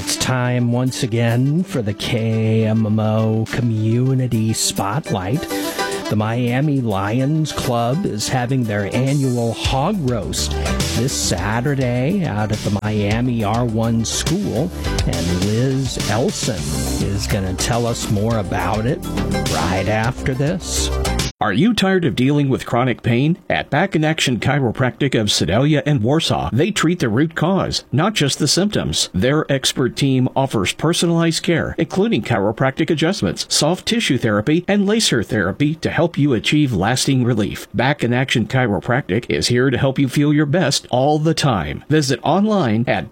It's time once again for the KMMO Community Spotlight. The Miami Lions Club is having their annual hog roast this Saturday out at the Miami R1 School, and Liz Elson is going to tell us more about it right after this. Are you tired of dealing with chronic pain? At Back in Action Chiropractic of Sedalia and Warsaw, they treat the root cause, not just the symptoms. Their expert team offers personalized care, including chiropractic adjustments, soft tissue therapy, and laser therapy to help you achieve lasting relief. Back in Action Chiropractic is here to help you feel your best all the time. Visit online at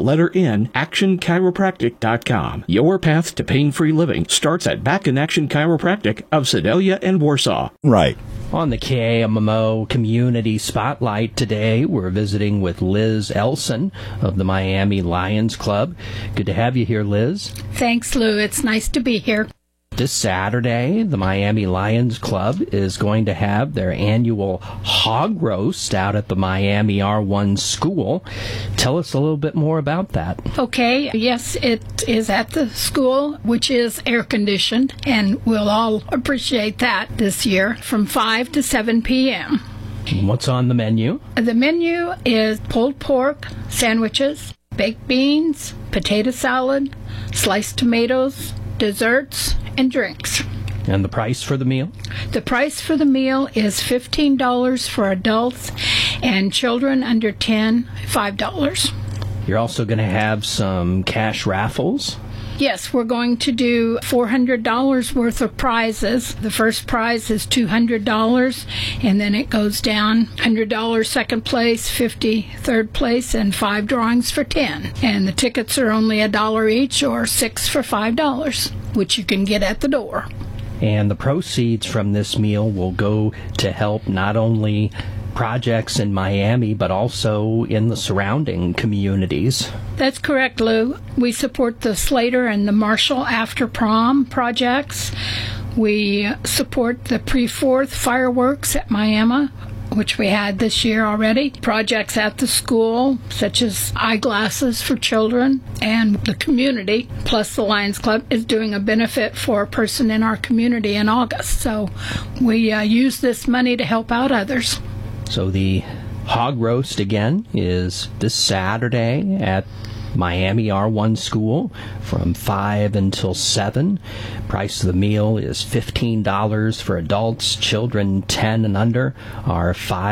actionchiropractic.com. Your path to pain-free living starts at Back in Action Chiropractic of Sedalia and Warsaw. Right. On the KMMO Community Spotlight today, we're visiting with Liz Elson of the Miami Lions Club. Good to have you here, Liz. Thanks, Lou. It's nice to be here. This Saturday, the Miami Lions Club is going to have their annual hog roast out at the Miami R1 School. Tell us a little bit more about that. Okay, yes, it is at the school, which is air-conditioned, and we'll all appreciate that this year, from 5 to 7 p.m. What's on the menu? The menu is pulled pork, sandwiches, baked beans, potato salad, sliced tomatoes, desserts, and drinks. And the price for the meal? The price for the meal is $15 for adults, and children under 10, $5. You're also going to have some cash raffles? Yes, we're going to do $400 worth of prizes. The first prize is $200, and then it goes down $100 second place, $50 third place, and 5 drawings for $10. And the tickets are only $1 each, or 6 for $5, which you can get at the door. And the proceeds from this meal will go to help not only projects in Miami, but also in the surrounding communities. That's correct, Lou. We support the Slater and the Marshall After Prom projects. We support the Pre-4th fireworks at Miami, which we had this year already. Projects at the school, such as eyeglasses for children, and the community, plus the Lions Club, is doing a benefit for a person in our community in August. So we use this money to help out others. So the hog roast, again, is this Saturday at Miami R1 School from 5 until 7. Price of the meal is $15 for adults. Children 10 and under are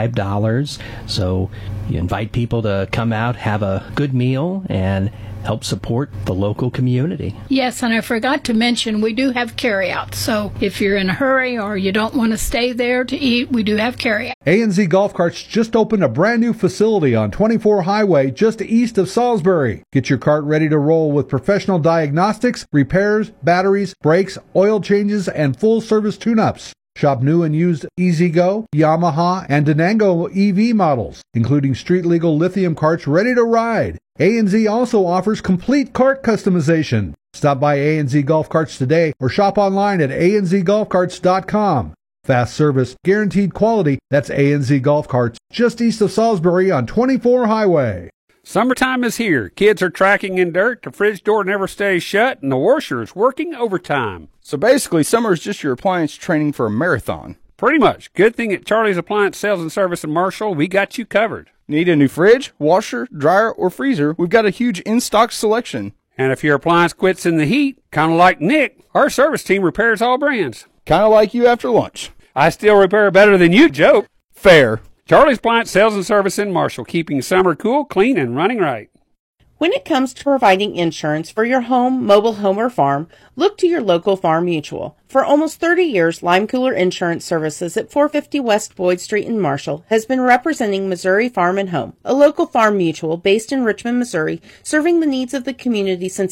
$5. So you invite people to come out, have a good meal, and help support the local community. Yes, and I forgot to mention, we do have carryout. So if you're in a hurry or you don't want to stay there to eat, we do have carryout. A&Z Golf Carts just opened a brand new facility on 24 Highway just east of Salisbury. Get your cart ready to roll with professional diagnostics, repairs, batteries, brakes, oil changes, and full service tune-ups. Shop new and used EasyGo, Yamaha, and Denango EV models, including street-legal lithium carts ready to ride. A&Z also offers complete cart customization. Stop by A&Z Golf Carts today or shop online at anzgolfcarts.com. Fast service, guaranteed quality. That's A&Z Golf Carts, just east of Salisbury on 24 Highway. Summertime is here. Kids are tracking in dirt, the fridge door never stays shut, and the washer is working overtime. So basically, summer is just your appliance training for a marathon. Pretty much. Good thing at Charlie's Appliance Sales and Service in Marshall, we got you covered. Need a new fridge, washer, dryer, or freezer? We've got a huge in-stock selection. And if your appliance quits in the heat, kind of like Nick, our service team repairs all brands. Kind of like you after lunch. I still repair better than you, Joe. Fair. Charlie's Appliance Sales and Service in Marshall, keeping summer cool, clean, and running right. When it comes to providing insurance for your home, mobile home, or farm, look to your local Farm Mutual. For almost 30 years, Lime Cooler Insurance Services at 450 West Boyd Street in Marshall has been representing Missouri Farm and Home, a local farm mutual based in Richmond, Missouri, serving the needs of the community since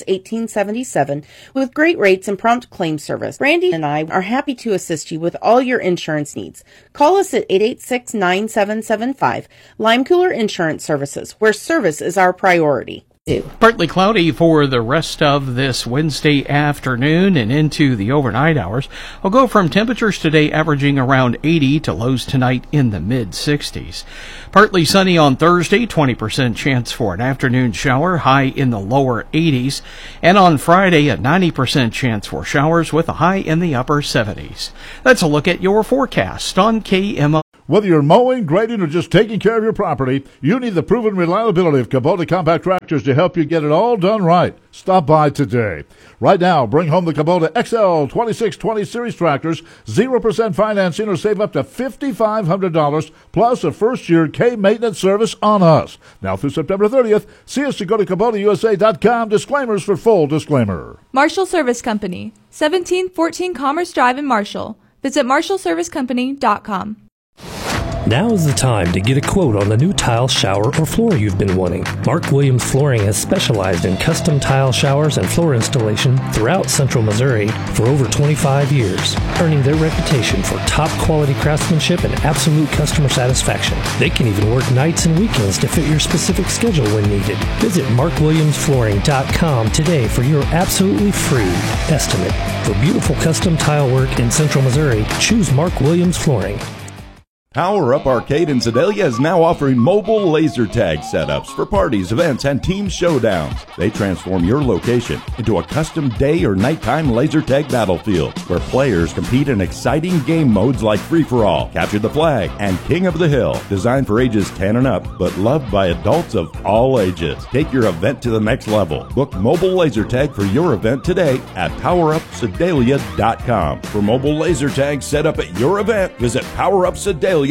1877 with great rates and prompt claim service. Brandy and I are happy to assist you with all your insurance needs. Call us at 886-9775, Lime Cooler Insurance Services, where service is our priority. Partly cloudy for the rest of this Wednesday afternoon and into the overnight hours. We'll go from temperatures today averaging around 80 to lows tonight in the mid-60s. Partly sunny on Thursday, 20% chance for an afternoon shower, high in the lower 80s. And on Friday, a 90% chance for showers with a high in the upper 70s. That's a look at your forecast on KMO. Whether you're mowing, grading, or just taking care of your property, you need the proven reliability of Kubota compact tractors to help you get it all done right. Stop by today. Right now, bring home the Kubota XL 2620 Series tractors, 0% financing, or save up to $5,500, plus a first-year K-maintenance service on us. Now through September 30th, see us to go to KubotaUSA.com. Disclaimers for full disclaimer. Marshall Service Company, 1714 Commerce Drive in Marshall. Visit MarshallServiceCompany.com. Now is the time to get a quote on the new tile, shower, or floor you've been wanting. Mark Williams Flooring has specialized in custom tile showers and floor installation throughout Central Missouri for over 25 years, earning their reputation for top quality craftsmanship and absolute customer satisfaction. They can even work nights and weekends to fit your specific schedule when needed. Visit MarkWilliamsFlooring.com today for your absolutely free estimate. For beautiful custom tile work in Central Missouri, choose Mark Williams Flooring. Power Up Arcade in Sedalia is now offering mobile laser tag setups for parties, events, and team showdowns. They transform your location into a custom day or nighttime laser tag battlefield where players compete in exciting game modes like Free-for-All, Capture the Flag, and King of the Hill. Designed for ages 10 and up, but loved by adults of all ages. Take your event to the next level. Book mobile laser tag for your event today at PowerUpSedalia.com. For mobile laser tags set up at your event, visit PowerUpSedalia.com.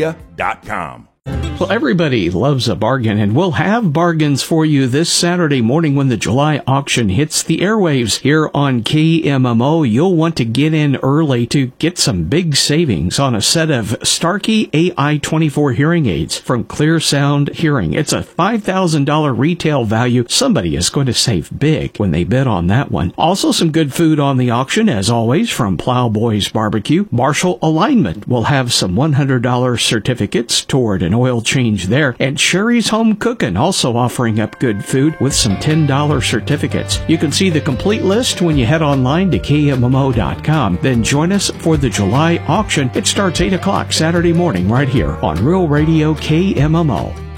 Well, everybody loves a bargain, and we'll have bargains for you this Saturday morning when the July auction hits the airwaves here on KMMO. You'll want to get in early to get some big savings on a set of Starkey AI-24 hearing aids from Clear Sound Hearing. It's a $5,000 retail value. Somebody is going to save big when they bid on that one. Also, some good food on the auction, as always, from Plowboys Barbecue. Marshall Alignment will have some $100 certificates toward an oil change there. And Sherry's Home Cooking also offering up good food with some $10 certificates. You can see the complete list when you head online to KMMO.com. Then join us for the July auction. It starts 8 o'clock Saturday morning right here on Real Radio KMMO.